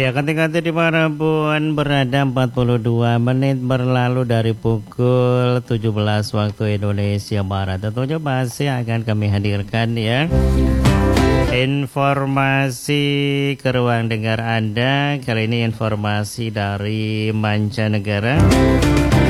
Ya, ketika dimanapun berada 42 menit berlalu dari pukul 17 waktu Indonesia Barat. Tentunya masih akan kami hadirkan ya informasi ke ruang dengar Anda. Kali ini informasi dari mancanegara.